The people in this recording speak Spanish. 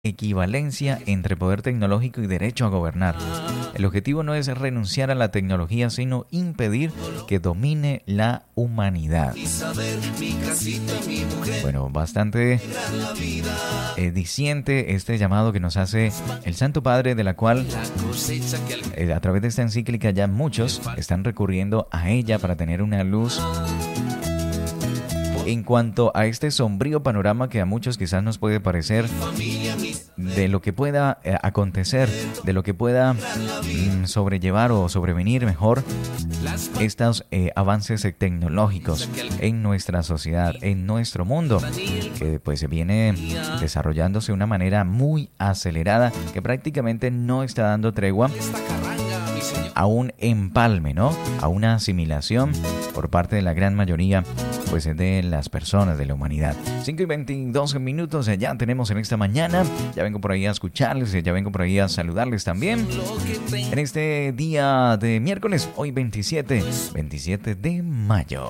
equivalencia entre poder tecnológico y derecho a gobernar. El objetivo no es renunciar a la tecnología, sino impedir que domine la humanidad. Bueno, bastante diciente este llamado que nos hace el Santo Padre, de la cual a través de esta encíclica ya muchos están recurriendo a ella para tener una luz en cuanto a este sombrío panorama que a muchos quizás nos puede parecer de lo que pueda acontecer, de lo que pueda sobrellevar o sobrevenir mejor estos avances tecnológicos en nuestra sociedad, en nuestro mundo, que pues se viene desarrollándose de una manera muy acelerada, que prácticamente no está dando tregua a un empalme, ¿no? A una asimilación por parte de la gran mayoría, pues, de las personas de la humanidad. 5:22 minutos ya tenemos en esta mañana. Ya vengo por ahí a escucharles, ya vengo por ahí a saludarles también. En este día de miércoles, hoy 27 de mayo.